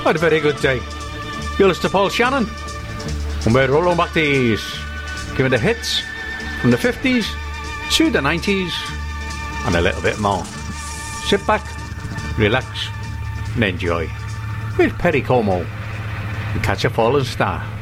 had a very good day. You're listening to Paul Shannon, and we're rolling back the years, giving the hits from the 50s to the 90s and a little bit more. Sit back, relax and enjoy with Perry Como and Catch a Falling Star.